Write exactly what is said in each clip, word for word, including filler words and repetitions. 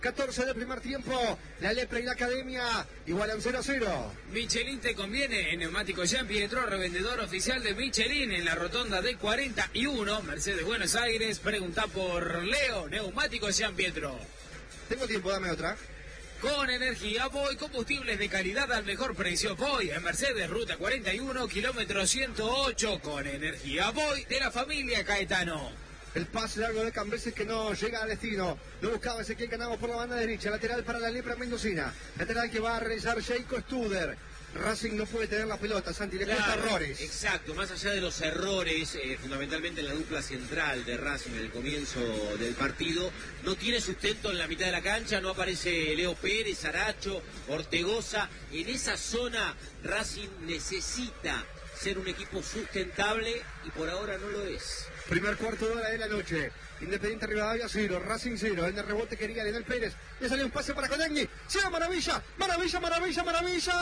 catorce del primer tiempo, la Lepra y la Academia igualan cero a cero. Michelin te conviene, en Neumático Jean Pietro, revendedor oficial de Michelin en la rotonda de cuarenta y uno, Mercedes Buenos Aires. Pregunta por Leo, Neumático Jean Pietro. Tengo tiempo, dame otra. Con energía Voy, combustibles de calidad al mejor precio. Voy en Mercedes, ruta cuarenta y uno, kilómetro ciento ocho. Con energía Voy de la familia Caetano. El pase largo de Cambeses que no llega a destino. Lo buscaba Ezequiel Ganamos por la banda derecha. Lateral para la Lepra mendocina. Lateral que va a realizar Jacob Studer. Racing no puede tener la pelota, Santi, le cuesta claro, errores. Exacto, más allá de los errores, eh, fundamentalmente en la dupla central de Racing en el comienzo del partido, no tiene sustento en la mitad de la cancha, no aparece Leo Pérez, Aracho, Ortegoza. En esa zona Racing necesita ser un equipo sustentable y por ahora no lo es. Primer cuarto de hora de la noche. Independiente Rivadavia cero, Racing cero. En el rebote quería Leonel Pérez. Le salió un pase para Conegni. ¡Llega Maravilla! ¡Maravilla, maravilla, maravilla!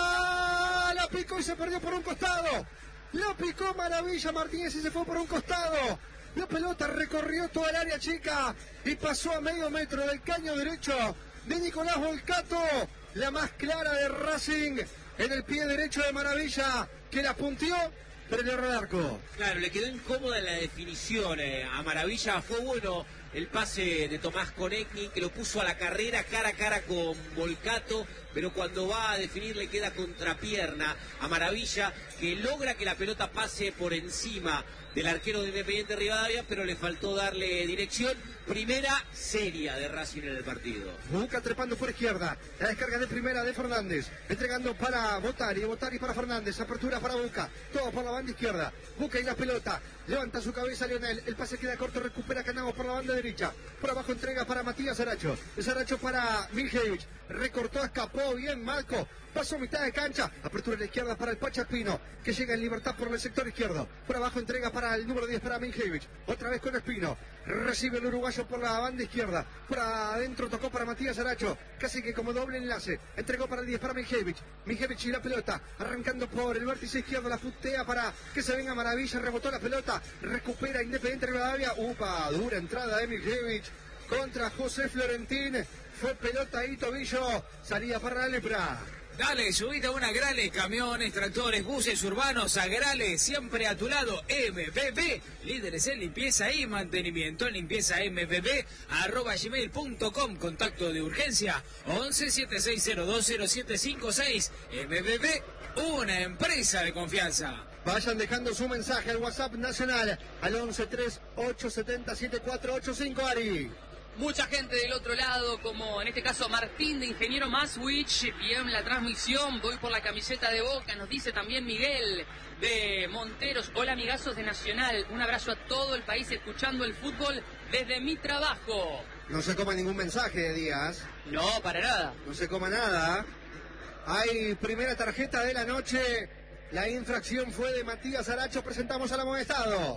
La picó y se perdió por un costado. La picó Maravilla Martínez y se fue por un costado. La pelota recorrió toda el área chica y pasó a medio metro del caño derecho de Nicolás Volcato. La más clara de Racing en el pie derecho de Maravilla, que la punteó, pero le erró el arco. Claro, le quedó incómoda en la definición. Eh, a Maravilla fue bueno el pase de Tomás Conegni, que lo puso a la carrera cara a cara con Volcato, pero cuando va a definir le queda contrapierna a Maravilla, que logra que la pelota pase por encima del arquero de Independiente Rivadavia, pero le faltó darle dirección. Primera seria de Racing en el partido. Buca trepando por izquierda. La descarga de primera de Fernández. Entregando para Botari. Botari para Fernández. Apertura para Buca. Todo por la banda izquierda. Buca y la pelota. Levanta su cabeza Lionel. El pase queda corto. Recupera Canavo por la banda derecha. Por abajo entrega para Matías Saracho. Saracho para Miljevich. Recortó, escapó bien Marco. Pasó mitad de cancha. Apertura a la izquierda para el Pachapino, que llega en libertad por el sector izquierdo. Por abajo entrega para el número diez para Miljevich. Otra vez con Espino. Recibe el uruguayo por la banda izquierda. Por adentro tocó para Matías Saracho. Casi que como doble enlace. Entregó para el diez para Miljevich. Miljevich y la pelota. Arrancando por el vértice izquierdo. La putea para que se venga Maravilla. Rebotó la pelota. Recupera Independiente Rivadavia. Upa, dura entrada de Miljevich contra José Florentín. Fue pelota y tobillo. Salida para la Lepra. Dale, subite a una Grale, camiones, tractores, buses urbanos, a Grale, siempre a tu lado, M V B, líderes en limpieza y mantenimiento, limpieza M V B, arroba gmail punto com, contacto de urgencia, once siete seis cero dos cero siete cinco seis, M V B, una empresa de confianza. Vayan dejando su mensaje al WhatsApp nacional, al once tres ocho siete siete cuatro ocho cinco, Ari. Mucha gente del otro lado, como en este caso Martín de Ingeniero Maswich, bien la transmisión, voy por la camiseta de Boca, nos dice también Miguel de Monteros. Hola amigazos de Nacional, un abrazo a todo el país escuchando el fútbol desde mi trabajo. No se coma ningún mensaje, Díaz. No, para nada. No se coma nada. Hay primera tarjeta de la noche. La infracción fue de Matías Saracho. Presentamos al amonestado.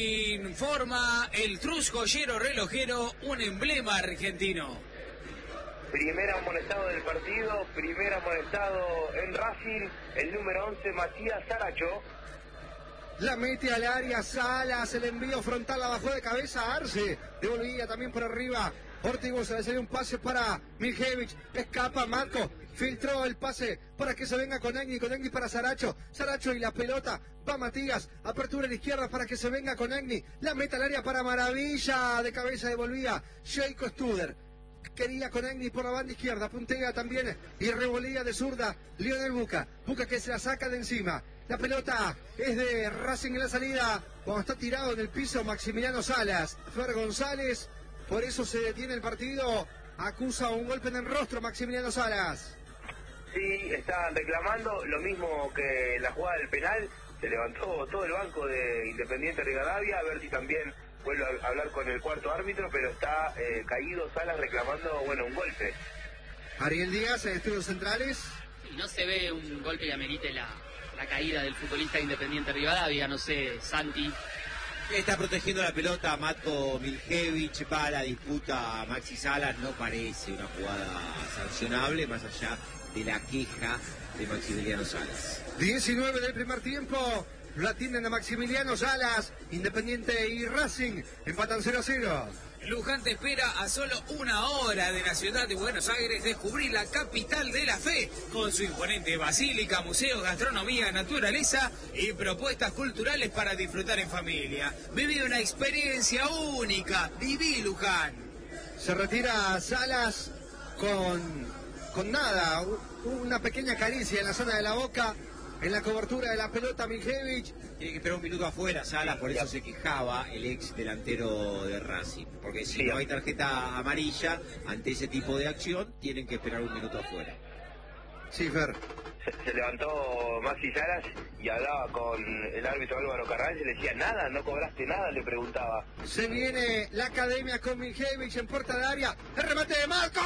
Informa el Trus Joyero Relojero, un emblema argentino. Primer amonestado del partido, primer amonestado en Racing, el número once, Matías Saracho. La mete al área Salas, el envío frontal la bajó de cabeza a Arce. Devolvía también por arriba. Ortigosa, le salió un pase para Miljevich. Escapa Marco. Filtró el pase para que se venga Conegni, Conegni para Saracho, Saracho y la pelota, va Matías, apertura a la izquierda para que se venga Conegni, la meta al área para Maravilla, de cabeza devolvía Jacob Studer, quería Conegni por la banda izquierda, puntea también y revolía de zurda Lionel Buca, Buca que se la saca de encima, la pelota es de Racing en la salida, cuando está tirado en el piso Maximiliano Salas, Fer González, por eso se detiene el partido, acusa un golpe en el rostro Maximiliano Salas. Sí, estaban reclamando lo mismo que la jugada del penal. Se levantó todo el banco de Independiente Rivadavia, a ver si también vuelve a hablar con el cuarto árbitro, pero está eh, caído Salas reclamando, bueno, un golpe. Ariel Díaz, en estudios centrales. Y no se ve un golpe que amerite la, la caída del futbolista Independiente Rivadavia, no sé, Santi. Está protegiendo la pelota Matko Miljevich, va a la disputa a Maxi Salas, no parece una jugada sancionable, más allá de la queja de Maximiliano Salas. diecinueve del primer tiempo, lo atienden a Maximiliano Salas, Independiente y Racing, empatan cero a cero. Luján te espera a solo una hora de la ciudad de Buenos Aires. Descubrir la capital de la fe con su imponente basílica, museos, gastronomía, naturaleza y propuestas culturales para disfrutar en familia. Viví una experiencia única. Viví Luján. Se retira Salas con, con nada, una pequeña caricia en la zona de la boca, en la cobertura de la pelota Miljevich. Tiene que esperar un minuto afuera, Salas, por eso se quejaba el ex delantero de Racing. Porque si no hay tarjeta amarilla ante ese tipo de acción, tienen que esperar un minuto afuera. Sí, Fer. Se, se levantó Maxi Salas y hablaba con el árbitro Álvaro Carranza y le decía, nada, no cobraste nada, le preguntaba. Se viene la academia con Miljevich en puerta de área. El remate de Marco.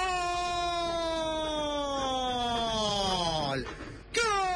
¡Gol! ¡Gol!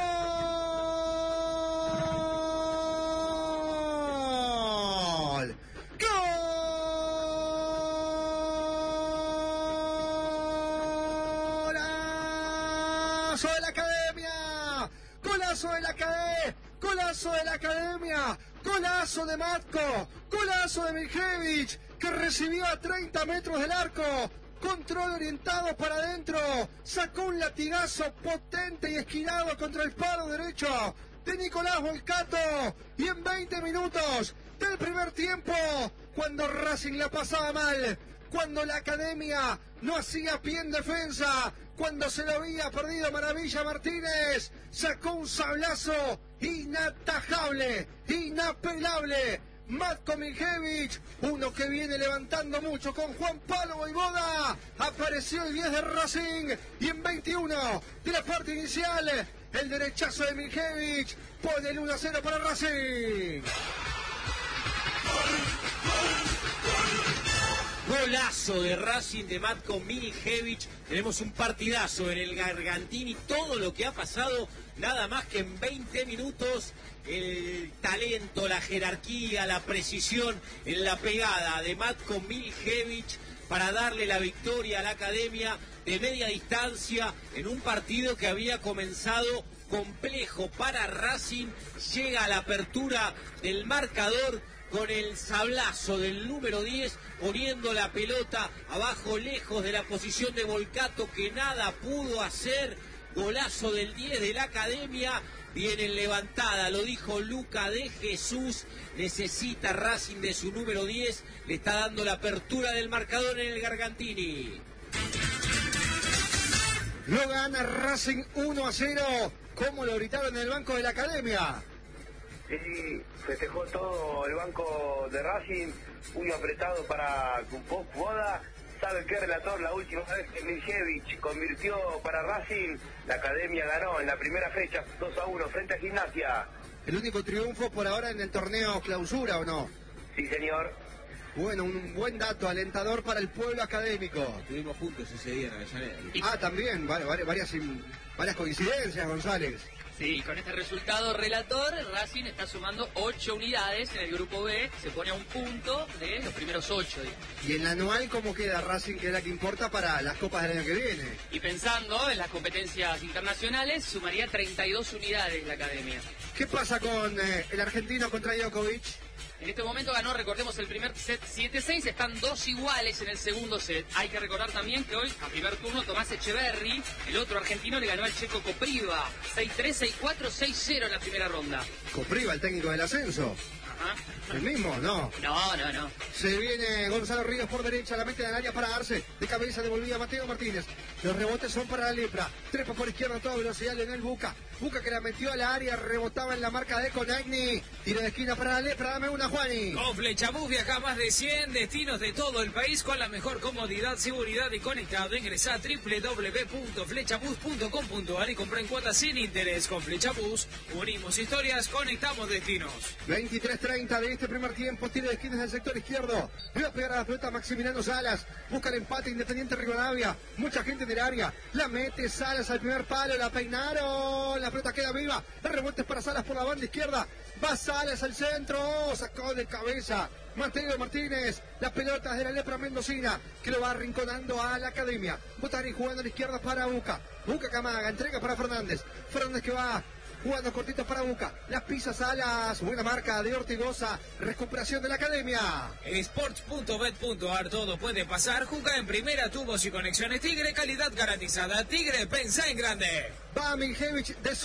¡Golazo de la academia! ¡Golazo de la academia! ¡Golazo de la academia! ¡Golazo de Matko! ¡Golazo de Miljevich! Que recibió a treinta metros del arco. Control orientado para adentro. Sacó un latigazo potente y esquinado contra el palo derecho de Nicolás Volcato. Y en veinte minutos del primer tiempo, cuando Racing la pasaba mal, cuando la academia no hacía pie en defensa, cuando se lo había perdido Maravilla Martínez, sacó un sablazo inatajable, inapelable. Matko Miljevich, uno que viene levantando mucho con Juan Pablo Voivoda, apareció el diez de Racing y en veintiuno de la parte inicial, el derechazo de Miljevich pone el uno a cero para Racing. Golazo de Racing de Matko Miljevich. Tenemos un partidazo en el Gargantini. Todo lo que ha pasado, nada más que en veinte minutos. El talento, la jerarquía, la precisión en la pegada de Matko Miljevich para darle la victoria a la academia de media distancia en un partido que había comenzado complejo para Racing. Llega a la apertura del marcador con el sablazo del número diez, poniendo la pelota abajo, lejos de la posición de Volcato, que nada pudo hacer. Golazo del diez de la academia. Viene levantada, lo dijo Luca de Jesús. Necesita Racing de su número diez. Le está dando la apertura del marcador en el Gargantini. Lo gana Racing uno a cero. ¿Cómo lo gritaron en el banco de la academia? Sí, festejó todo el banco de Racing, puño apretado para Boda. ¿Sabe qué, relator? La última vez que Miljevich convirtió para Racing, la academia ganó en la primera fecha dos a uno frente a Gimnasia. El único triunfo por ahora en el torneo clausura, ¿o no? Sí, señor. Bueno, un buen dato, alentador para el pueblo académico. Estuvimos juntos ese día en Avellaneda. Ah, también, varias, varias, varias coincidencias, González. Sí, con este resultado, relator, Racing está sumando ocho unidades en el grupo B, se pone a un punto de los primeros ocho. ¿Y en la anual cómo queda Racing, que es la que importa para las copas del año que viene? Y pensando en las competencias internacionales, sumaría treinta y dos unidades la academia. ¿Qué pasa con eh, el argentino contra Djokovic? En este momento ganó, recordemos, el primer set siete seis, están dos iguales en el segundo set. Hay que recordar también que hoy, a primer turno, Tomás Echeverry, el otro argentino, le ganó al checo Kopriva. seis tres, seis cuatro, seis cero en la primera ronda. Kopriva, el técnico del ascenso. Ajá. ¿El mismo? No. No, no, no. Se viene Gonzalo Ríos por derecha, la mete en el área para Arce. De cabeza devolvía Mateo Martínez. Los rebotes son para la Lepra. Trepa por izquierda a toda velocidad Leonel Buca. Buca que la metió a la área, rebotaba en la marca de Conagni. Tiro de esquina para la Lepra, dame una, Juani. Con Flechabús viaja a más de cien destinos de todo el país con la mejor comodidad, seguridad y conectado. Ingresa a doble u doble u doble u punto flechabús punto com punto a r y compra en cuotas sin interés. Con Flechabús unimos historias, conectamos destinos. veintitrés treinta de este primer tiempo, tiro de esquina desde el sector izquierdo. Le va a pegar a la pelota Maximiliano Salas. Busca el empate Independiente Rivadavia. Mucha gente en el área. La mete Salas al primer palo. La peinaron. La pelota queda viva. El rebote es para Salas por la banda izquierda. Va Salas al centro. Sacó de cabeza Mateo Martínez. La pelota es de la Lepra Mendocina, que lo va arrinconando a la academia. Botari jugando a la izquierda para Buca. Buca Camaga. Entrega para Fernández. Fernández que va jugando cortito para Buca, las pisas alas, buena marca de Ortigosa, recuperación de la academia. Sports punto bet punto ar, todo puede pasar, juega en primera, tubos y conexiones Tigre, calidad garantizada. Tigre, pensá en grande. Va Miljevich de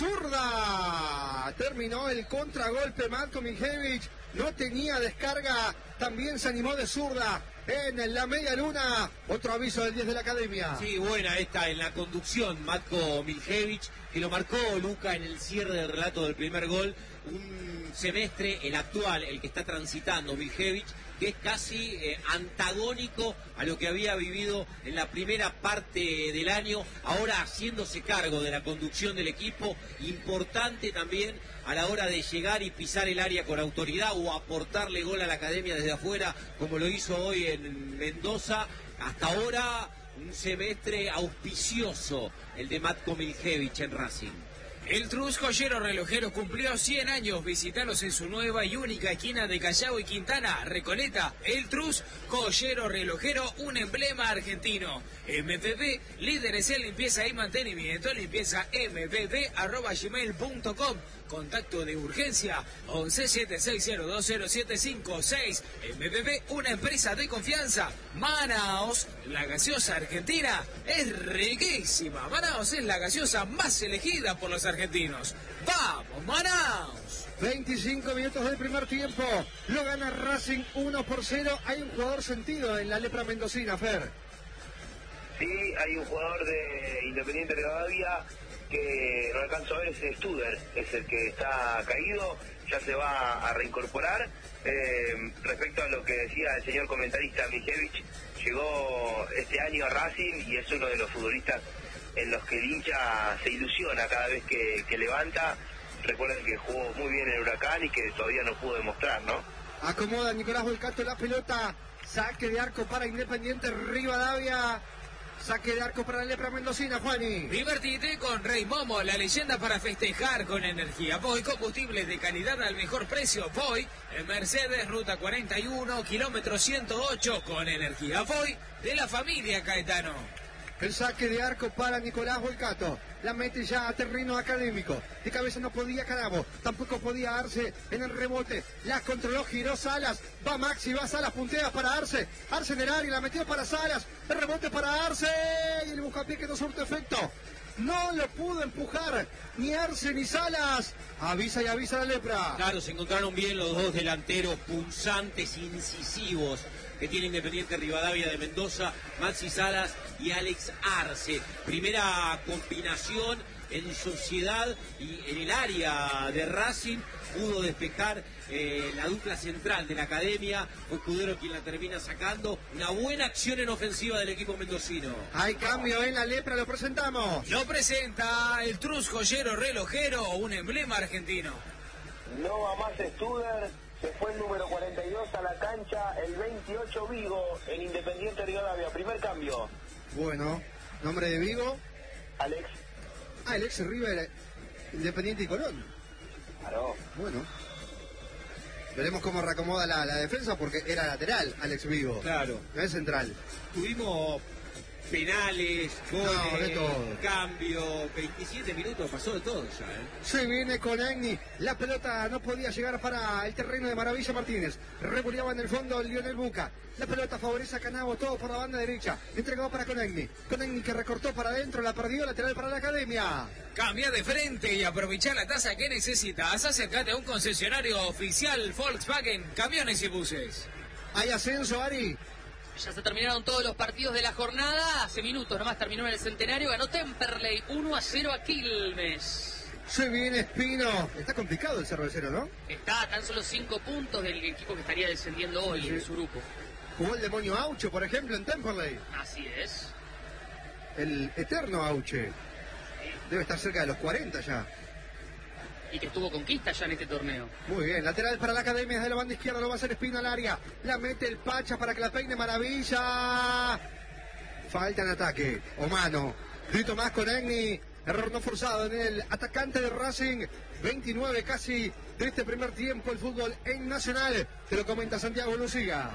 zurda, terminó el contragolpe Matko Miljevich, no tenía descarga, también se animó de zurda. En la media luna, otro aviso del diez de la academia. Sí, buena esta en la conducción, Matko Miljevich, que lo marcó Luca en el cierre del relato del primer gol. Un semestre, el actual, el que está transitando Miljevich, que es casi eh, antagónico a lo que había vivido en la primera parte del año, ahora haciéndose cargo de la conducción del equipo, importante también a la hora de llegar y pisar el área con autoridad o aportarle gol a la academia desde afuera, como lo hizo hoy en Mendoza. Hasta ahora un semestre auspicioso el de Matko Miljevich en Racing. El Trus Joyero Relojero cumplió cien años. Visítalos en su nueva y única esquina de Callao y Quintana, Recoleta. El Trus Joyero Relojero, un emblema argentino. M V B, líderes en limpieza y mantenimiento. Limpieza m v b arroba gmail punto com. Contacto de urgencia once siete seis cero dos cero siete cinco seis. M V B, una empresa de confianza. Manaos, la gaseosa argentina es riquísima. Manaos es la gaseosa más elegida por los argentinos. ¡Vamos, Manaos! veinticinco minutos del primer tiempo. Lo gana Racing uno por cero. Hay un jugador sentido en la lepra mendocina, Fer. Sí, hay un jugador de Independiente Rivadavia que no alcanzo a ver, es Studer, es el que está caído, ya se va a reincorporar. Eh, respecto a lo que decía el señor comentarista Miljevich, llegó este año a Racing y es uno de los futbolistas en los que el hincha se ilusiona cada vez que, que levanta. Recuerden que jugó muy bien en Huracán y que todavía no pudo demostrar, ¿no? Acomoda Nicolás Volcato la pelota, saque de arco para Independiente Rivadavia. Saque de arco para la lepra mendocina, Juani. Divertite con Rey Momo, la leyenda para festejar con energía. Voy, combustibles de calidad al mejor precio. Voy, en Mercedes, ruta cuarenta y uno, kilómetro ciento ocho, con energía. Voy, de la familia Caetano. El saque de arco para Nicolás Volcato. La mete ya a terreno académico. De cabeza no podía Canavo. Tampoco podía Arce en el rebote. La controló, giró Salas. Va Maxi, va Salas, puntea para Arce. Arce en el área, la metió para Salas. El rebote para Arce. Y el buscapié que no surte efecto. No lo pudo empujar ni Arce ni Salas. Avisa y avisa la lepra. Claro, se encontraron bien los dos delanteros punzantes, incisivos, que tiene Independiente Rivadavia de Mendoza, Maxi Salas y Alex Arce. Primera combinación en sociedad y en el área de Racing pudo despejar eh, la dupla central de la academia. Fue Escudero quien la termina sacando. Una buena acción en ofensiva del equipo mendocino. Hay cambio en la lepra, lo presentamos. Lo presenta el Trus Joyero Relojero, un emblema argentino. No va más Studer. Se fue el número cuarenta y dos a la cancha, el veintiocho Vigo en Independiente Rivadavia. Primer cambio. Bueno, nombre de Vigo. Alex. Ah, el ex River, Independiente y Colón. Claro. Bueno. Veremos cómo reacomoda la, la defensa porque era lateral Alex Vigo. Claro. No es central. Tuvimos penales, goles, No, de todo. cambio, veintisiete minutos, pasó de todo ya, ¿eh? Se viene con Egni. La pelota no podía llegar para el terreno de Maravilla Martínez. Rebuleaba en el fondo Lionel Buca. La pelota favorece a Canavo, todo por la banda derecha. Entregado para Conegni. Conegni que recortó para adentro, la perdió, lateral para la academia. Cambia de frente y aprovecha la tasa que necesitas. Acércate a un concesionario oficial Volkswagen, camiones y buses. Hay ascenso, Ari. Ya se terminaron todos los partidos de la jornada. Hace minutos nomás terminó en el Centenario. Ganó Temperley uno a cero a Quilmes. Se viene Espino. Está complicado el Cervecero, ¿no? Está a tan solo cinco puntos del equipo que estaría descendiendo hoy Sí. en su grupo. Jugó el demonio Auche, por ejemplo, en Temperley. Así es. El eterno Auche. Debe estar cerca de los cuarenta ya. Y que tuvo conquista ya en este torneo. Muy bien, lateral para la academia desde la banda izquierda, lo va a hacer Espino al área. La mete el Pacha para que la peine Maravilla. Falta en ataque, o mano. Grito más con Egni. Error no forzado en el atacante de Racing. veintinueve casi de este primer tiempo el fútbol en Nacional. Te lo comenta Santiago Luciga.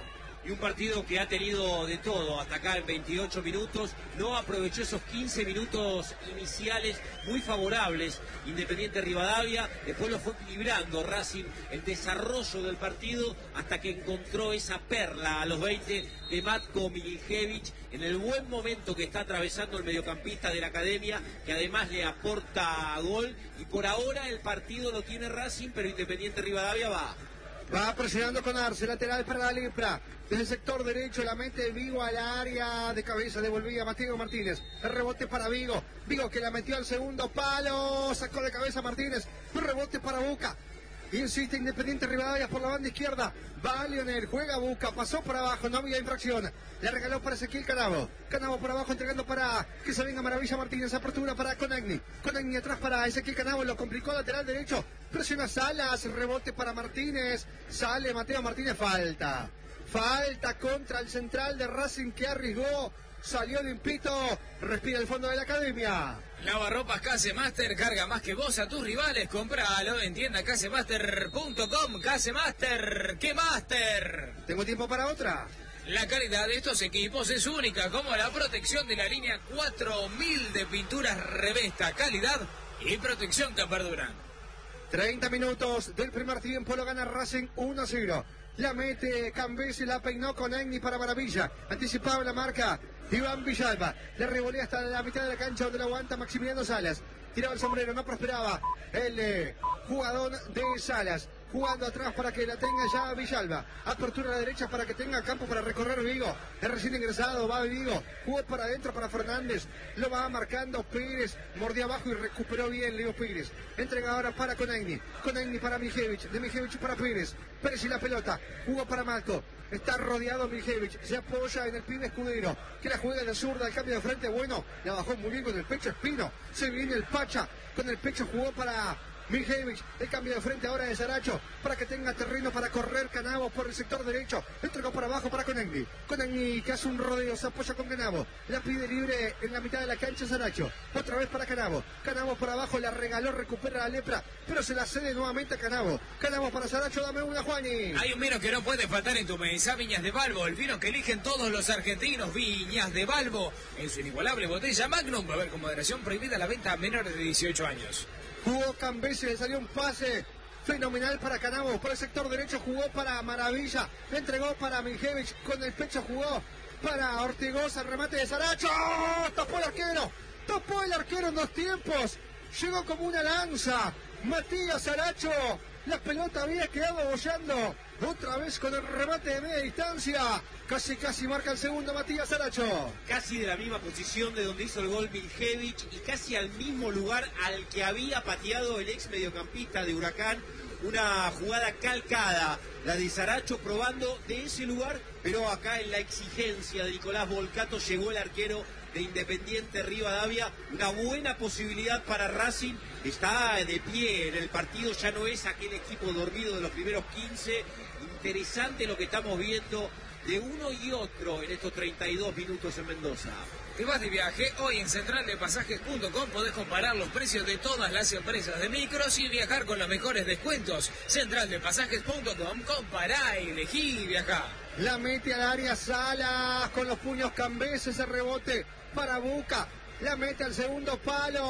y un partido que ha tenido de todo hasta acá en veintiocho minutos. No aprovechó esos quince minutos iniciales muy favorables Independiente Rivadavia, después lo fue equilibrando Racing el desarrollo del partido hasta que encontró esa perla a los veinte de Matko Milicevic en el buen momento que está atravesando el mediocampista de la Academia, que además le aporta gol, y por ahora el partido lo tiene Racing, pero Independiente Rivadavia va. Va presionando con Arce, lateral para la Lepra. Desde el sector derecho la mete Vigo al área, de cabeza devolvía Mateo Martínez. El rebote para Vigo. Vigo que la metió al segundo palo. Sacó de cabeza Martínez. Un rebote para Buca. Insiste Independiente Rivadavia por la banda izquierda. Va Lionel, juega Buca, pasó por abajo, no había infracción. Le regaló para Ezequiel Canavo. Canavo por abajo entregando para que se venga Maravilla Martínez. Apertura para Conagni. Conagni atrás para Ezequiel Canavo, lo complicó lateral derecho. Presiona Salas, rebote para Martínez. Sale Mateo Martínez, falta. Falta contra el central de Racing que arriesgó. Salió limpito, respira el fondo de la Academia. Lavarropas Casemaster, carga más que vos a tus rivales, compralo en tienda casemaster punto com. Casemaster, ¡qué master! ¿Tengo tiempo para otra? La calidad de estos equipos es única, como la protección de la línea cuatro mil de pinturas Revesta, calidad y protección que perduran. treinta minutos del primer tiempo, lo gana Racing uno a cero. La mete Cambese, la peinó con Agni para Maravilla. Anticipaba la marca Iván Villalba. Le revolea hasta la mitad de la cancha donde lo aguanta Maximiliano Salas. Tiraba el sombrero, no prosperaba el eh, jugador de Salas. Jugando atrás para que la tenga ya Villalba. Apertura a la derecha para que tenga campo para recorrer Vigo. El recién ingresado, va Vigo. Jugó para adentro para Fernández. Lo va marcando Pérez. Mordió abajo y recuperó bien Leo Pérez. Entrega ahora para Conagni. Conagni para Milicevic. De Milicevic para Pérez. Pérez y la pelota. Jugó para Malco. Está rodeado Milicevic. Se apoya en el pibe Escudero. Que la juega de zurda. El cambio de frente bueno. La bajó muy bien con el pecho Espino. Se viene el Pacha. Con el pecho jugó para Milicevic, el cambio de frente ahora de Saracho para que tenga terreno para correr Canavo por el sector derecho, entregó para abajo para Conagni. Conagni que hace un rodeo, se apoya con Canavo, la pide libre en la mitad de la cancha Saracho, otra vez para Canavo, Canavo por abajo, la regaló, recupera la Lepra, pero se la cede nuevamente a Canavo, Canavo para Saracho, dame una Juani. Hay un vino que no puede faltar en tu mesa, Viñas de Balbo, el vino que eligen todos los argentinos, Viñas de Balbo, en su inigualable botella Magnum, a ver con moderación prohibida la venta a menores de dieciocho años. Jugó Cambese, le salió un pase fenomenal para Canavo. Por el sector derecho jugó para Maravilla. Le entregó para Milicevic. Con el pecho jugó para Ortigosa. Remate de Saracho. Topó el arquero. Topó el arquero en dos tiempos. Llegó como una lanza. Matías Saracho. La pelota había quedado bollando. Otra vez con el remate de media distancia. Casi, casi marca el segundo Matías Saracho. Casi de la misma posición de donde hizo el gol Milicevic y casi al mismo lugar al que había pateado el ex mediocampista de Huracán. Una jugada calcada, la de Saracho probando de ese lugar, pero acá en la exigencia de Nicolás Volcato llegó el arquero de Independiente Rivadavia. Una buena posibilidad para Racing, está de pie en el partido, ya no es aquel equipo dormido de los primeros quince. Interesante lo que estamos viendo de uno y otro en estos treinta y dos minutos en Mendoza. Te vas de viaje, hoy en central de pasajes punto com podés comparar los precios de todas las empresas de micros y viajar con los mejores descuentos. central de pasajes punto com, compará, elegí y viajá. La mete al área Salas con los puños Cambese, ese rebote para Buca. La mete al segundo palo.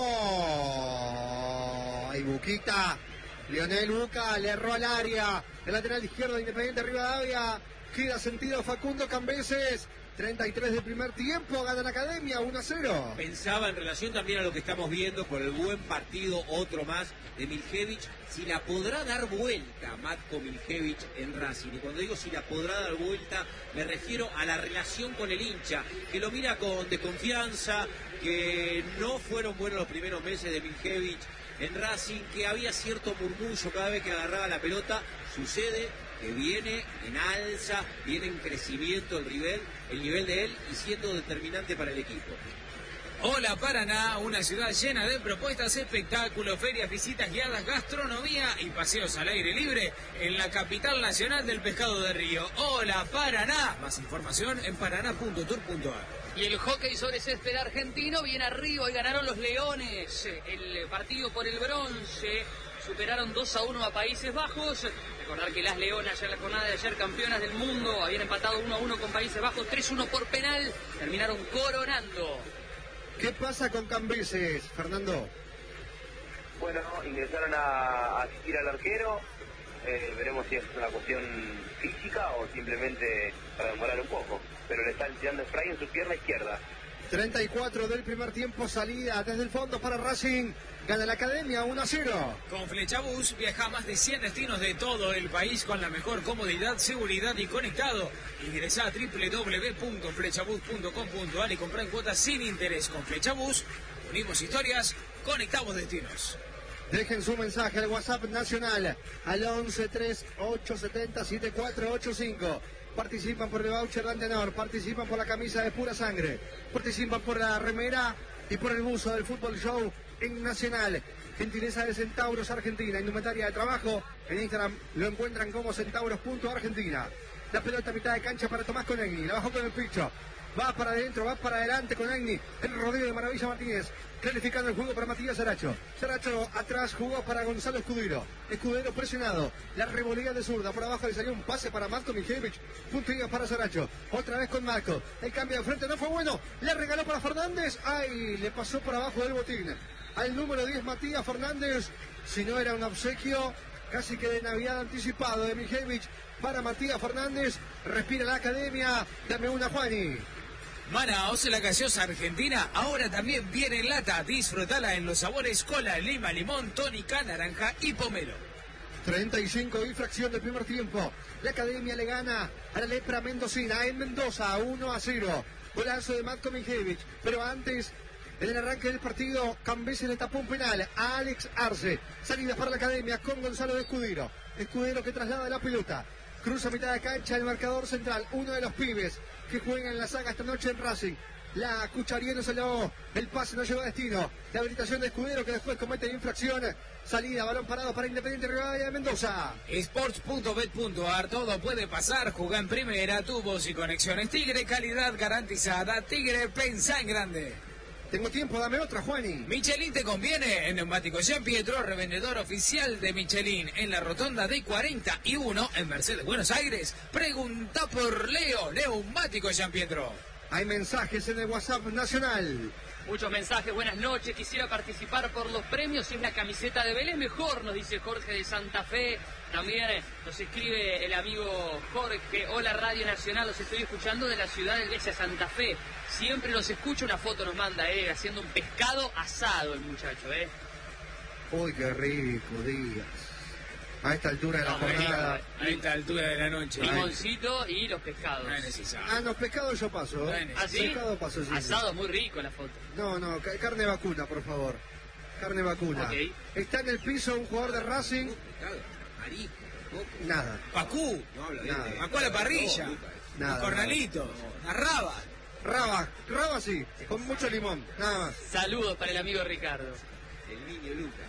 Ay, Buquita. Lionel Buca le erró al área. El lateral izquierdo de Independiente Rivadavia. Queda sentido Facundo Cambeses. treinta y tres del primer tiempo, gana la Academia uno a cero. Pensaba en relación también a lo que estamos viendo por el buen partido, otro más de Milicevic, si la podrá dar vuelta Matko Milicevic en Racing. Y cuando digo si la podrá dar vuelta, me refiero a la relación con el hincha, que lo mira con desconfianza, que no fueron buenos los primeros meses de Milicevic en Racing, que había cierto murmullo cada vez que agarraba la pelota. Sucede que viene en alza, viene en crecimiento el nivel, el nivel de él y siendo determinante para el equipo. Hola Paraná, una ciudad llena de propuestas, espectáculos, ferias, visitas guiadas, gastronomía y paseos al aire libre en la capital nacional del pescado de río. Hola Paraná, más información en paraná punto tour punto a r. Y el hockey sobre césped argentino viene arriba y ganaron los Leones. El partido por el bronce. Superaron dos a uno a Países Bajos. Recordar que las Leonas ya en la jornada de ayer, campeonas del mundo, habían empatado uno a uno con Países Bajos, tres uno por penal, terminaron coronando. ¿Qué pasa con Cambises, Fernando? Bueno, ingresaron a asistir al arquero. Eh, veremos si es una cuestión física o simplemente para demorar un poco. Pero le están tirando spray en su pierna izquierda. treinta y cuatro del primer tiempo, salida desde el fondo para Racing. Gana la Academia uno a cero. Con Flechabús viaja a más de cien destinos de todo el país con la mejor comodidad, seguridad y conectado. Ingresa a doble u doble u doble u punto flechabús punto com punto a r y compra en cuotas sin interés. Con Flechabús unimos historias, conectamos destinos. Dejen su mensaje al WhatsApp nacional al once tres ocho siete cero siete cuatro ocho cinco. Participan por el voucher de Antenor, participan por la camisa de Pura Sangre, participan por la remera y por el buzo del Fútbol Show en Nacional. Gentileza de Centauros Argentina, indumentaria de trabajo. En Instagram lo encuentran como centauros punto argentina. La pelota a mitad de cancha para Tomás Conegni, la bajó con el picho. Va para adentro, va para adelante con Egni. El rodeo de Maravilla Martínez. Clarificando el juego para Matías Saracho. Saracho atrás jugó para Gonzalo Escudero. Escudero presionado. La revolea de zurda. Por abajo le salió un pase para Marco Mijevich. Puntillas para Saracho. Otra vez con Marco. El cambio de frente no fue bueno. Le regaló para Fernández. ¡Ay! Le pasó por abajo del botín. Al número diez Matías Fernández. Si no era un obsequio, casi que de Navidad anticipado de Mijevich para Matías Fernández. Respira la Academia. Dame una, Juani. Manaos, la gaseosa argentina, ahora también viene en lata. Disfrutala en los sabores cola, lima, limón, tónica, naranja y pomelo. treinta y cinco y fracción del primer tiempo. La Academia le gana a la Lepra Mendocina en Mendoza, uno a cero. Golazo de Matko Mijevich. Pero antes, en el arranque del partido, Cambises le tapó un penal a Alex Arce. Salida para la Academia con Gonzalo de Escudero. Escudero que traslada la pelota. Cruza mitad de cancha el marcador central. Uno de los pibes que juegan en la saga esta noche en Racing. La Cucharieno se lo... El pase no llegó a destino. La habilitación de Escudero que después comete infracción. Salida, balón parado para Independiente Rivadavia de Mendoza. Sports punto bet punto a r, todo puede pasar. Juega en primera, tubos y conexiones Tigre, calidad garantizada. Tigre, pensá en grande. Tengo tiempo, dame otra, Juani. Michelin te conviene. En Neumáticos Jean Pietro, revendedor oficial de Michelin en la rotonda de cuarenta y uno en Mercedes, Buenos Aires. Pregunta por Leo, Neumáticos Jean Pietro. Hay mensajes en el WhatsApp nacional. Muchos mensajes, buenas noches, quisiera participar por los premios, si es la camiseta de Vélez mejor, nos dice Jorge de Santa Fe. También eh, nos escribe el amigo Jorge, hola Radio Nacional, los estoy escuchando de la ciudad de Iglesia Santa Fe. Siempre los escucho, una foto nos manda, eh, haciendo un pescado asado el muchacho, eh. Uy, qué rico, Díaz. A esta altura de la No, jornada. A esta altura de la noche. Limoncito y los pescados. No es necesario. Ah, los pescados yo paso. ¿eh? Bueno, ¿Ah, sí? Pescado paso, sí. Asado, muy rico la foto. No, no, ca- carne vacuna, por favor. Carne vacuna. Ok. Está en el piso un jugador de Racing. Marisco, Nada, Pacú, no habla Nada. bien de... Pacú a la parrilla. Nada, Un cornalito, una raba. Raba, raba sí, con mucho limón, nada más. Saludos para el amigo Ricardo. El niño Lucas.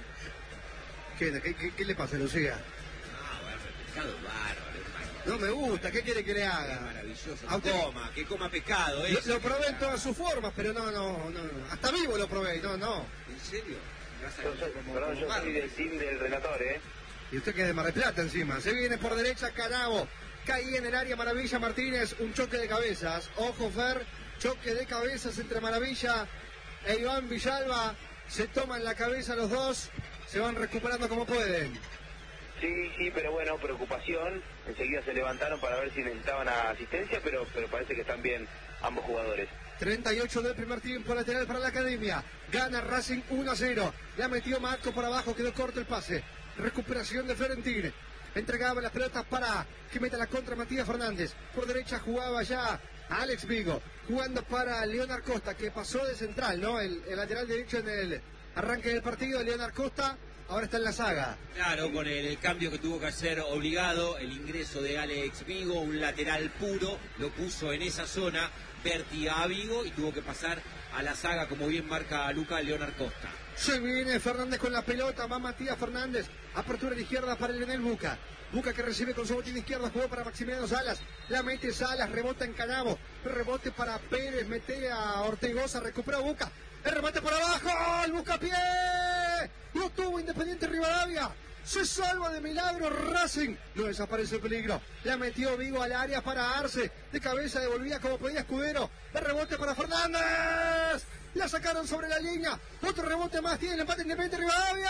¿Qué, qué, qué- qué le pasa, Lucía? Ah, bueno, el pescado es bárbaro, hermano. No me gusta, ¿qué quiere que le Es haga? maravilloso. A Que usted- coma, que coma pescado, Lo, ¿eh? lo probé en todas sus formas, pero no, no, no, no. Hasta vivo lo probé, no, no. ¿En serio? Vas a Yo soy, como- perdón, como yo soy Carlos. del team del relator, ¿eh? Y usted que es de Mar del Plata encima. Se viene por derecha Canavo. Caí en el área Maravilla Martínez. Un choque de cabezas. Ojo, Fer. Choque de cabezas entre Maravilla e Iván Villalba. Se toman la cabeza los dos. Se van recuperando como pueden. Sí, sí, pero bueno, preocupación. Enseguida se levantaron para ver si necesitaban asistencia, pero, pero parece que están bien ambos jugadores. treinta y ocho del primer tiempo, lateral para la Academia. Gana Racing uno a cero. La metió Marco por abajo, quedó corto el pase. Recuperación de Florentín. Entregaba las pelotas para que meta la contra Matías Fernández. Por derecha jugaba ya a Alex Vigo. Jugando para Leonard Costa, que pasó de central, ¿no? El, el lateral derecho en el arranque del partido. Leonard Costa ahora está en la saga. Claro, con el, el cambio que tuvo que hacer obligado, el ingreso de Alex Vigo, un lateral puro, lo puso en esa zona, vertía a Vigo y tuvo que pasar a la saga, como bien marca Luca Leonard Costa. Se viene Fernández con la pelota, va Matías Fernández, apertura de izquierda para Leonel Buca. Buca que recibe con su botín izquierda, jugó para Maximiliano Salas, la mete Salas, rebota en Canavo, rebote para Pérez, mete a Ortegoza, recupera Buca, el remate por abajo, el Bucapié, lo tuvo Independiente Rivadavia, Se salva de milagro Racing. No desaparece el peligro. La metió Vigo al área para Arce. De cabeza devolvía como podía Escudero. El rebote para Fernández. La sacaron sobre la línea. Otro rebote más. Tiene el empate Independiente Rivadavia.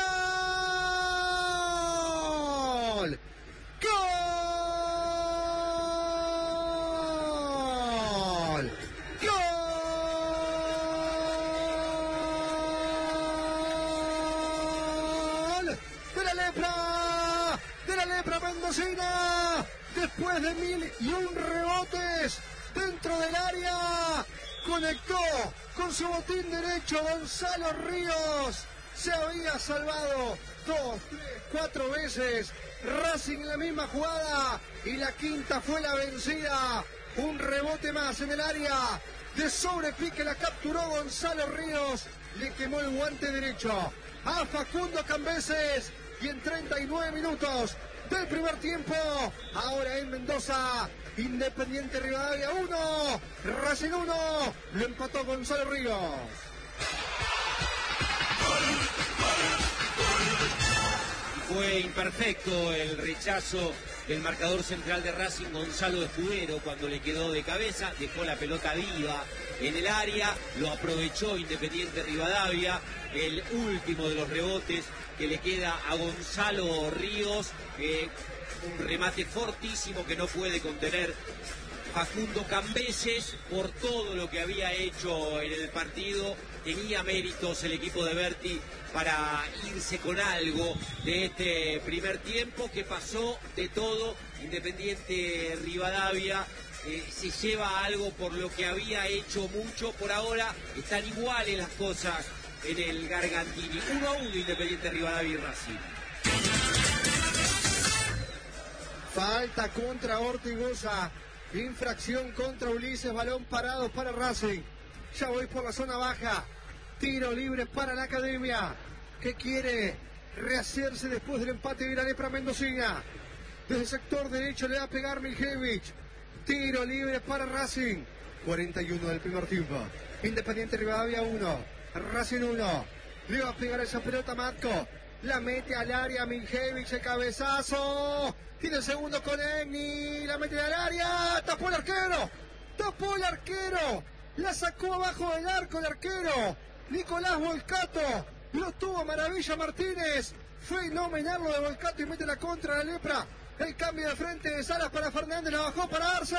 ¡Gol! ¡Gol! ¡Gol! ¡De la lepra! ¡De la lepra mendocina! Después de mil y un rebotes dentro del área, conectó con su botín derecho Gonzalo Ríos. Se había salvado dos, tres, cuatro veces Racing en la misma jugada y la quinta fue la vencida. Un rebote más en el área, de sobrepique la capturó Gonzalo Ríos, le quemó el guante derecho a Facundo Cambeses y en treinta y nueve minutos del primer tiempo, ahora en Mendoza, Independiente Rivadavia uno, Racing uno, lo empató Gonzalo Ríos. Fue imperfecto el rechazo del marcador central de Racing, Gonzalo Escudero, cuando le quedó de cabeza, dejó la pelota viva en el área, lo aprovechó Independiente Rivadavia, el último de los rebotes que le queda a Gonzalo Ríos, eh, un remate fortísimo que no puede contener Facundo Cambeses por todo lo que había hecho en el partido. Tenía méritos el equipo de Berti para irse con algo de este primer tiempo, que pasó de todo. Independiente Rivadavia eh, se lleva algo por lo que había hecho mucho. Por ahora están iguales las cosas en el Gargantini. uno a uno Independiente Rivadavia y Racing. Falta contra Ortigosa, infracción contra Ulises, balón parado para Racing. Ya voy por la zona baja, tiro libre para la Academia, que quiere rehacerse después del empate de la lepra mendocina. Desde el sector derecho le va a pegar Miljevich, tiro libre para Racing. cuarenta y uno del primer tiempo, Independiente Rivadavia uno, Racing uno. Le va a pegar esa pelota Matko, la mete al área Miljevich, el cabezazo. Tiene el segundo con Egni, la mete al área, tapó el arquero, tapó el arquero, la sacó abajo del arco el arquero, Nicolás Volcato, lo tuvo Maravilla Martínez, fenomenal lo de Volcato y mete la contra la lepra, el cambio de frente de Salas para Fernández, la bajó para Arce,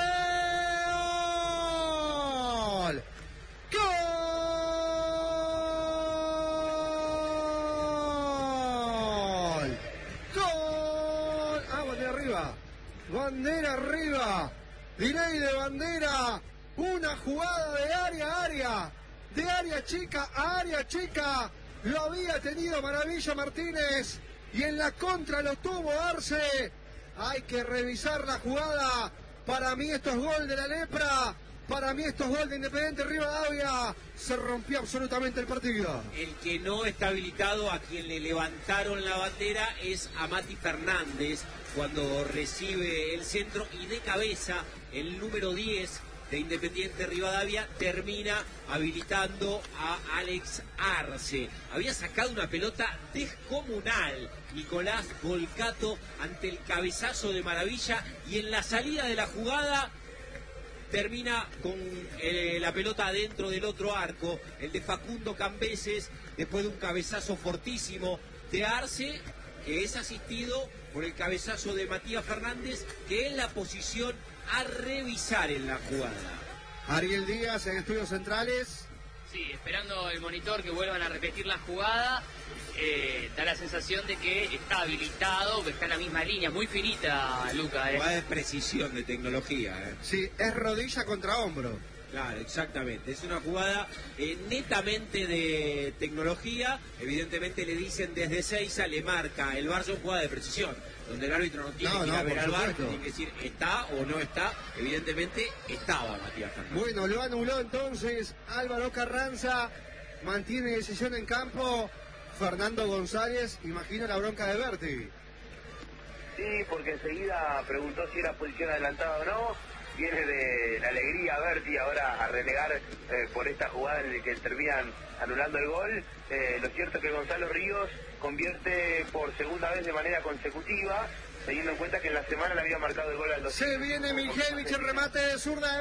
¡gol! ¡Gol! ¡Gol! Ah, bandera arriba, bandera arriba, delay de bandera, una jugada de área a área, de área chica a área chica, lo había tenido Maravilla Martínez y en la contra lo tuvo Arce. Hay que revisar la jugada. Para mí esto es gol de la lepra, para mí esto es gol de Independiente Rivadavia. Se rompió absolutamente el partido. El que no está habilitado, a quien le levantaron la bandera, es a Mati Fernández cuando recibe el centro y de cabeza el número diez de Independiente Rivadavia termina habilitando a Alex Arce. Había sacado una pelota descomunal Nicolás Volcato ante el cabezazo de Maravilla y en la salida de la jugada termina con eh, la pelota dentro del otro arco, el de Facundo Cambeses, después de un cabezazo fortísimo de Arce, que es asistido por el cabezazo de Matías Fernández, que es la posición a revisar en la jugada. Ariel Díaz en estudios centrales. Sí, esperando el monitor que vuelvan a repetir la jugada. Eh, da la sensación de que está habilitado, que está en la misma línea, muy finita, Luca. Eh. Jugada de precisión, de tecnología. Eh. Sí, es rodilla contra hombro. Claro, exactamente. Es una jugada eh, netamente de tecnología. Evidentemente le dicen desde Seiza, le marca el V A R, son jugada de precisión, donde el árbitro no tiene no, que ir no, a ver al V A R, tiene que decir está o no está. Evidentemente estaba Matías Fernández. Bueno, lo anuló entonces Álvaro Carranza, mantiene decisión en campo Fernando González. Imagino la bronca de Berti. Sí, porque enseguida preguntó si era posición adelantada o no. viene de la alegría Berti ahora a renegar eh, por esta jugada en la que terminan anulando el gol. Eh, lo cierto es que Gonzalo Ríos convierte por segunda vez de manera consecutiva, teniendo en cuenta que en la semana le había marcado el gol al dos. Se viene Miljevich, el remate de zurda de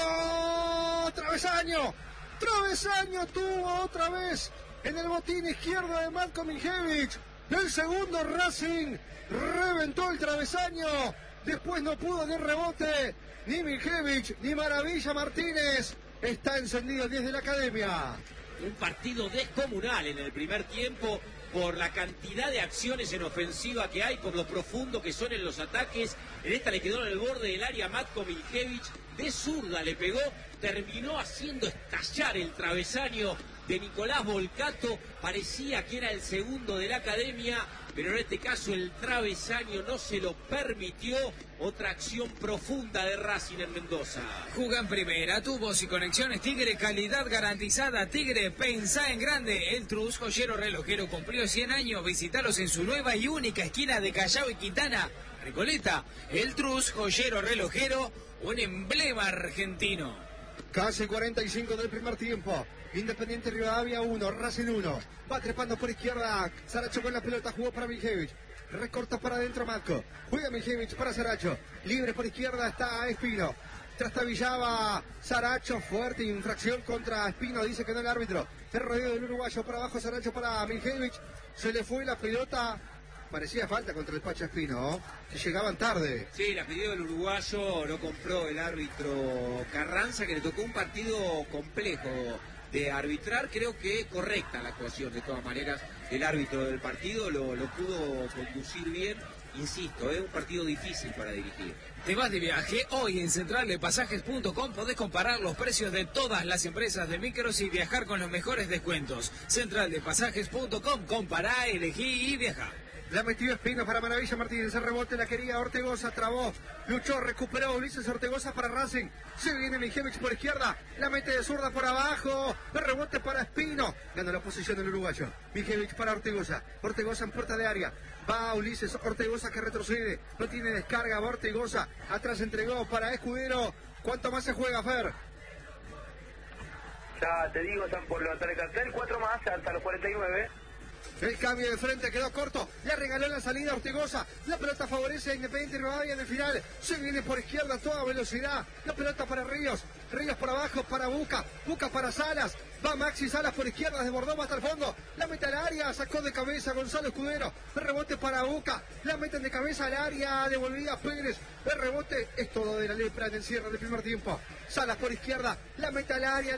Marco. Travesaño. Travesaño tuvo otra vez en el botín izquierdo de Marco Miljevich. El segundo Racing reventó el travesaño. Después no pudo de rebote ni Miljevich ni Maravilla Martínez. Está encendido el diez de la academia. Un partido descomunal en el primer tiempo por la cantidad de acciones en ofensiva que hay, por lo profundo que son en los ataques. En esta le quedó en el borde del área Matko Miljevich, de zurda le pegó, terminó haciendo estallar el travesaño de Nicolás Volcato. Parecía que era el segundo de la academia, pero en este caso el travesaño no se lo permitió. Otra acción profunda de Racing en Mendoza. Juga en primera, tubos y conexiones Tigre, calidad garantizada. Tigre, pensá en grande. El Trus, joyero relojero, cumplió cien años. Visitalos en su nueva y única esquina de Callao y Quintana, Recoleta. El Trus, joyero relojero, un emblema argentino. Casi cuarenta y cinco del primer tiempo. Independiente Rivadavia uno, Racing uno. Va trepando por izquierda. Saracho con la pelota, jugó para Miljevich. Recorta para adentro Matko. Juega Miljevich para Saracho. Libre por izquierda está Espino. Trastabillaba Saracho. Fuerte infracción contra Espino. Dice que no el árbitro. El rodeo del uruguayo para abajo. Saracho para Miljevich. Se le fue la pelota. Parecía falta contra el Pacha Espino, ¿no? Que llegaban tarde. Sí, la pidió el uruguayo, no compró el árbitro Carranza, que le tocó un partido complejo de arbitrar. Creo que correcta la actuación, de todas maneras, el árbitro del partido lo, lo pudo conducir bien. Insisto, es un partido difícil para dirigir. Te vas de viaje, hoy en central de pasajes punto com podés comparar los precios de todas las empresas de micros y viajar con los mejores descuentos. central de pasajes punto com, compará, elegí y viaja. La metió Espino para Maravilla Martínez. El rebote la quería Ortegoza. Trabó. Luchó. Recuperó Ulises Ortegoza para Racing. Se viene Miljevich por izquierda. La mete de zurda por abajo. El rebote para Espino. Gana la posición del uruguayo. Miljevich para Ortegoza. Ortegoza en puerta de área. Va Ulises Ortegoza que retrocede. No tiene descarga. Va Ortegoza. Atrás entregó para Escudero. ¿Cuánto más se juega, Fer? Ya te digo, están por levantar el cartel. Cuatro más hasta los cuarenta y nueve. El cambio de frente quedó corto. Le regaló la salida a Ortegoza. La pelota favorece a Independiente Rivadavia en el final. Se viene por izquierda a toda velocidad. La pelota para Ríos. Ríos por abajo para Buca. Buca para Salas. Va Maxi Salas por izquierda. Desbordó hasta el fondo. La mete al área. Sacó de cabeza Gonzalo Escudero. El rebote para Buca. La meten de cabeza al área. Devolvía Pérez. El rebote es todo de la lepra en el cierre del primer tiempo. Salas por izquierda. La mete al área. El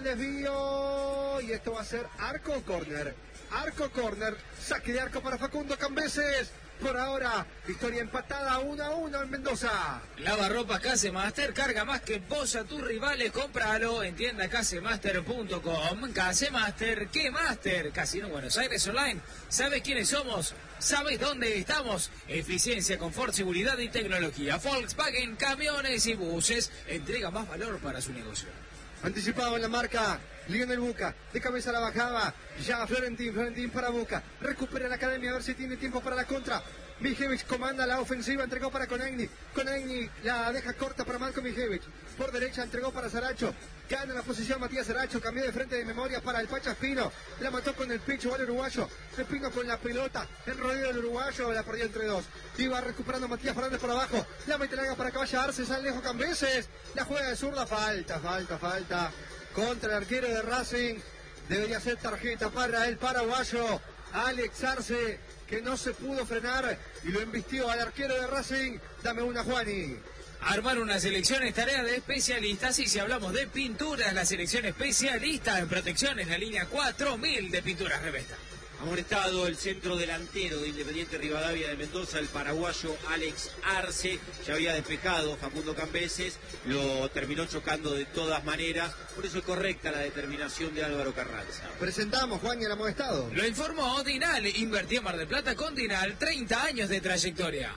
desvío. Y esto va a ser arco o córner. Arco córner, saque de arco para Facundo Cambeses. Por ahora, victoria empatada uno a uno en Mendoza. Lavarropas Casemaster, carga más que vos a tus rivales, cómpralo en tienda casemaster punto com. Casemaster, ¿qué Master? Casino Buenos Aires Online. ¿Sabes quiénes somos? ¿Sabes dónde estamos? Eficiencia, confort, seguridad y tecnología. Volkswagen, camiones y buses, entrega más valor para su negocio. Anticipado en la marca, Lionel Buca, de cabeza la bajaba, ya Florentín, Florentín para Buca, recupera la academia a ver si tiene tiempo para la contra. Miljevich comanda la ofensiva, entregó para Conagni, Conagni la deja corta para Marco Miljevich, por derecha entregó para Saracho, gana la posición Matías Saracho, cambió de frente de memoria para el Pacha Espino, la mató con el pecho al uruguayo, Espino con la pelota, el rodeo del uruguayo, la perdió entre dos, iba recuperando Matías Fernández por abajo, la mete larga para Caballa Arce, sale lejos Cambeses, la juega de zurda, falta, falta, falta, contra el arquero de Racing, debería ser tarjeta para el paraguayo, Alex Arce, que no se pudo frenar y lo embistió al arquero de Racing. Dame una, Juani. Armar una selección es tarea de especialistas y si hablamos de pinturas, la selección especialista en protección es la línea cuatro mil de pinturas Revesta. Amonestado el centro delantero de Independiente Rivadavia de Mendoza, el paraguayo Alex Arce. Ya había despejado Facundo Cambeses, lo terminó chocando de todas maneras. Por eso es correcta la determinación de Álvaro Carranza. Presentamos, Juan, y el amonestado. Lo informó Dinal, invertí en Mar del Plata con Dinal, treinta años de trayectoria.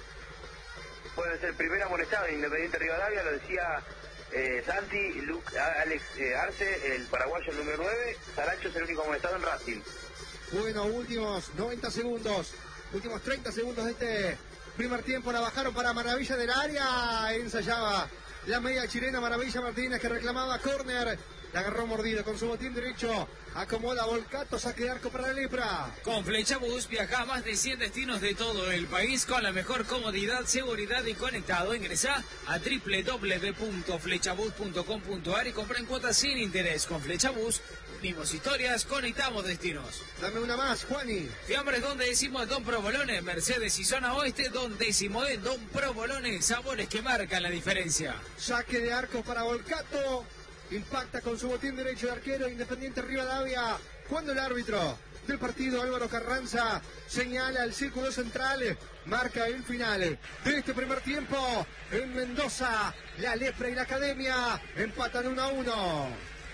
Puede ser el primer amonestado en Independiente Rivadavia, lo decía eh, Santi, Luke, Alex eh, Arce, el paraguayo número nueve. Saracho es el único amonestado en Racing. Bueno, últimos noventa segundos, últimos treinta segundos de este primer tiempo, la bajaron para Maravilla del área, ensayaba la media chilena Maravilla Martínez que reclamaba córner. La agarró mordido con su botín derecho. Acomoda Volcato, saque de arco para la Lepra. Con Flechabús viaja a más de cien destinos de todo el país con la mejor comodidad, seguridad y conectado. Ingresa a doble u doble u doble u punto flechabús punto com punto a r y compra en cuotas sin interés. Con Flechabús, unimos historias, conectamos destinos. Dame una más, Juani. Fiambres Don Décimo en Don Provolone, Mercedes y Zona Oeste, Don Décimo en Don Provolone. Sabores que marcan la diferencia. Saque de arco para Volcato. Impacta con su botín derecho de arquero Independiente Rivadavia. Cuando el árbitro del partido, Álvaro Carranza, señala el círculo central, marca el final de este primer tiempo. En Mendoza, la Lepra y la Academia empatan uno a uno.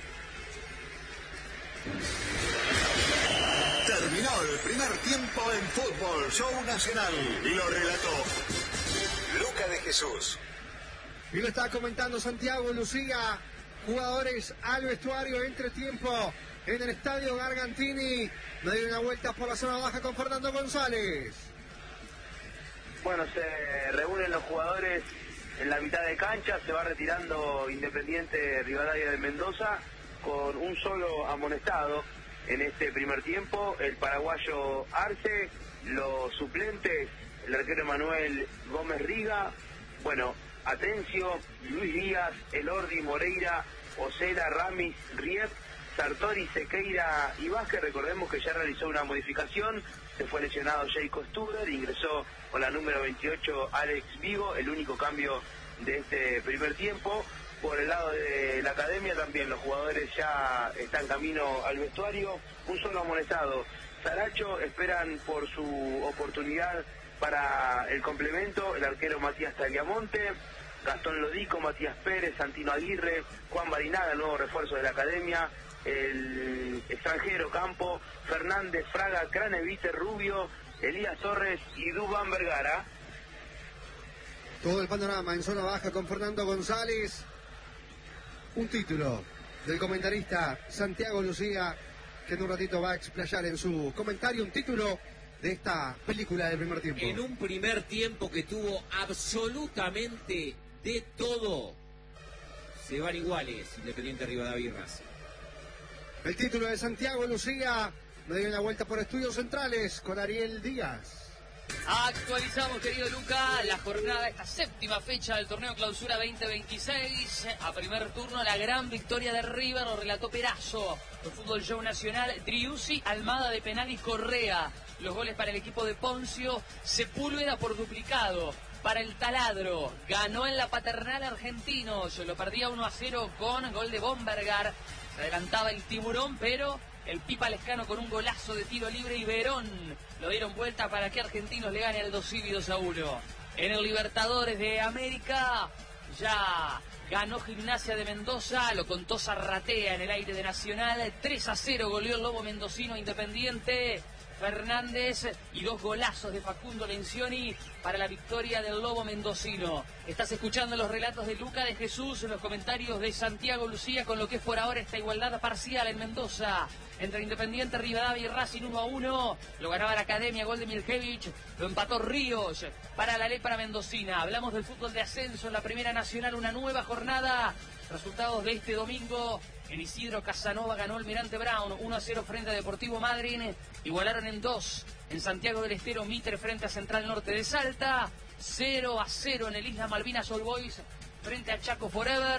Terminó el primer tiempo en Fútbol Show Nacional. Lo relató Luca de Jesús. Y lo está comentando Santiago Lucía. Jugadores al vestuario, entre tiempo en el estadio Gargantini. Me dio una vuelta por la zona baja con Fernando González. Bueno, se reúnen los jugadores en la mitad de cancha, se va retirando Independiente Rivadavia de Mendoza con un solo amonestado en este primer tiempo, el paraguayo Arce, los suplentes, el arquero Emanuel Gómez Riga, bueno, Atencio, Luis Díaz, Elordi, Moreira, Osela, Ramis, Riet, Sartori, Sequeira y Vázquez. Recordemos que ya realizó una modificación, se fue lesionado Jacob Studer, ingresó con la número veintiocho Alex Vigo, el único cambio de este primer tiempo. Por el lado de la Academia también los jugadores ya están camino al vestuario, un solo amonestado. Saracho esperan por su oportunidad para el complemento, el arquero Matías Tagliamonte, Gastón Lodico, Matías Pérez, Santino Aguirre, Juan Barinaga, el nuevo refuerzo de la Academia, el extranjero Campo, Fernández, Fraga, Cranevite, Rubio, Elías Torres y Dubán Vergara. Todo el panorama en zona baja con Fernando González. Un título del comentarista Santiago Lucía, que en un ratito va a explayar en su comentario un título de esta película del primer tiempo. En un primer tiempo que tuvo absolutamente de todo, se van iguales Independiente Rivadavia y Racing. El título de Santiago Lucía, me dio una vuelta por Estudios Centrales con Ariel Díaz. Actualizamos, querido Luca, la jornada, esta séptima fecha del torneo Clausura veinte veintiséis. A primer turno, la gran victoria de River, lo relató Perazo. El Fútbol Show Nacional, Driussi, Almada de penal y Correa. Los goles para el equipo de Poncio, Sepúlveda por duplicado. Para el Taladro, ganó en la Paternal Argentinos, lo perdía uno a cero con gol de Bombergar. Se adelantaba el Tiburón, pero el Pipa Lescano con un golazo de tiro libre y Verón lo dieron vuelta para que Argentinos le gane al dos y dos a uno. En el Libertadores de América ya ganó Gimnasia de Mendoza, lo contó Zarratea en el aire de Nacional, tres a cero goleó el Lobo Mendocino Independiente. Fernández y dos golazos de Facundo Lencioni para la victoria del Lobo Mendocino. Estás escuchando los relatos de Luca de Jesús, en los comentarios de Santiago Lucía, con lo que es por ahora esta igualdad parcial en Mendoza entre Independiente Rivadavia y Racing uno a uno. Lo ganaba la Academia, gol de Miljevich, lo empató Ríos para la Lepra Mendocina. Hablamos del fútbol de ascenso en la Primera Nacional, una nueva jornada. Resultados de este domingo: en Isidro Casanova ganó Almirante Brown uno a cero frente a Deportivo Madryn. Igualaron en dos en Santiago del Estero Mitre frente a Central Norte de Salta. cero a cero en el Isla Malvinas All Boys frente a Chaco Forever.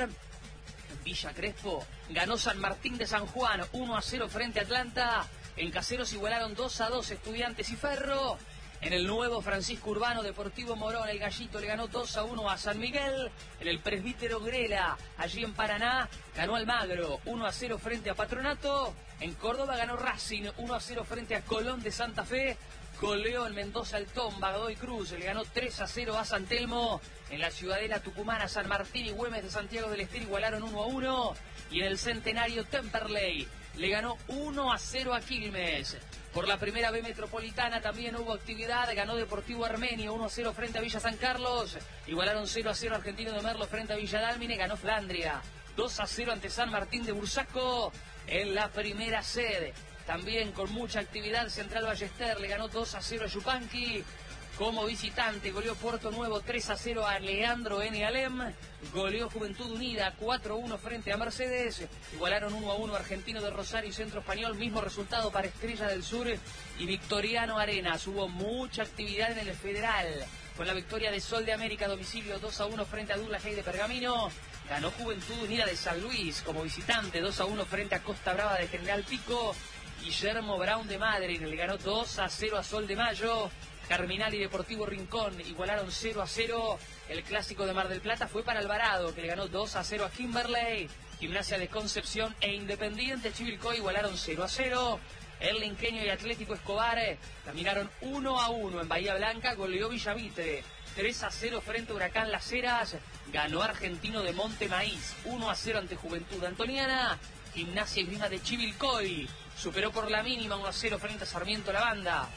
En Villa Crespo ganó San Martín de San Juan uno a cero frente a Atlanta. En Caseros igualaron dos a dos Estudiantes y Ferro. En el nuevo Francisco Urbano, Deportivo Morón, el Gallito le ganó dos a uno a San Miguel. En el Presbítero Grela, allí en Paraná, ganó Almagro uno a cero frente a Patronato. En Córdoba ganó Racing uno a cero frente a Colón de Santa Fe. Goleó en Mendoza el Tomba, Godoy Cruz le ganó tres a cero a San Telmo. En la Ciudadela Tucumana, San Martín y Güemes de Santiago del Estero igualaron uno a uno. Y en el Centenario Temperley le ganó uno a cero a Quilmes. Por la primera B Metropolitana también hubo actividad, ganó Deportivo Armenio uno a cero frente a Villa San Carlos, igualaron cero a cero Argentino de Merlo frente a Villa Dálmine, ganó Flandria dos a cero ante San Martín de Bursaco en la primera sede. También con mucha actividad, Central Ballester le ganó dos a cero a Yupanqui. como visitante. Goleó Puerto Nuevo tres a cero a Leandro N. Alem. Goleó Juventud Unida cuatro a uno frente a Mercedes. Igualaron uno a uno Argentino de Rosario y Centro Español. Mismo resultado para Estrella del Sur y Victoriano Arenas. Hubo mucha actividad en el Federal, con la victoria de Sol de América a domicilio dos a uno frente a Douglas Haig de Pergamino. Ganó Juventud Unida de San Luis como visitante dos a uno frente a Costa Brava de General Pico. Guillermo Brown de Madrid le ganó dos a cero a Sol de Mayo. Carminal y Deportivo Rincón igualaron cero a cero. El clásico de Mar del Plata fue para Alvarado, que le ganó dos a cero a Kimberley. Gimnasia de Concepción e Independiente Chivilcoy igualaron cero a cero. El Linqueño y Atlético Escobar terminaron uno a uno en Bahía Blanca. Goleó Villamitre tres a cero frente a Huracán Las Heras. Ganó Argentino de Monte Maíz uno a cero ante Juventud Antoniana. Gimnasia y Grima de Chivilcoy superó por la mínima uno a cero frente a Sarmiento La Banda.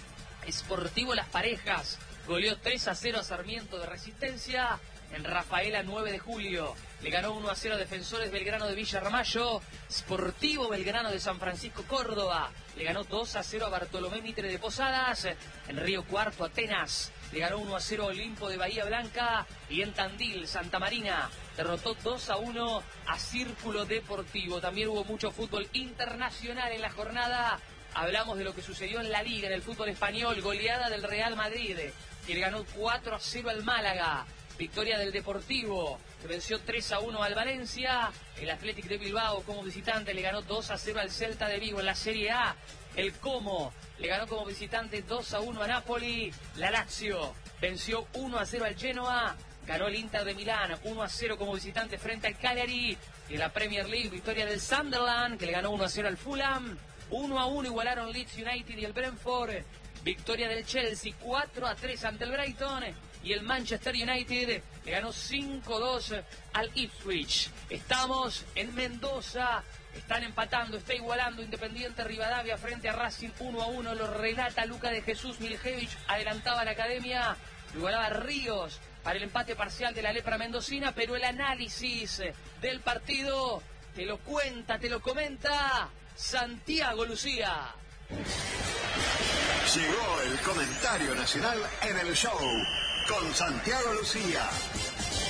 Sportivo Las Parejas goleó tres a cero a Sarmiento de Resistencia. En Rafaela nueve de julio le ganó uno a cero a Defensores Belgrano de Villa Ramallo. Sportivo Belgrano de San Francisco Córdoba le ganó dos a cero a Bartolomé Mitre de Posadas. En Río Cuarto Atenas le ganó uno a cero a Olimpo de Bahía Blanca. Y en Tandil Santa Marina derrotó dos a uno a Círculo Deportivo. También hubo mucho fútbol internacional en la jornada. Hablamos de lo que sucedió en la Liga, en el fútbol español. Goleada del Real Madrid, que le ganó cuatro a cero al Málaga. Victoria del Deportivo, que venció tres a uno al Valencia. El Athletic de Bilbao como visitante le ganó dos a cero al Celta de Vigo en la Serie A. El Como le ganó como visitante dos a uno a Napoli. La Lazio venció uno a cero al Genoa. Ganó el Inter de Milán uno a cero como visitante frente al Cagliari. Y en la Premier League, victoria del Sunderland, que le ganó uno a cero al Fulham. uno a uno igualaron Leeds United y el Brentford. Victoria del Chelsea cuatro a tres ante el Brighton. Y el Manchester United le ganó cinco a dos al Ipswich. Estamos en Mendoza. Están empatando, está igualando Independiente Rivadavia frente a Racing uno a uno. Lo relata Luca de Jesús Miljevich. Adelantaba la Academia. Igualaba Ríos para el empate parcial de la Lepra Mendocina. Pero el análisis del partido te lo cuenta, te lo comenta Santiago Lucía. Llegó el comentario nacional en el show con Santiago Lucía.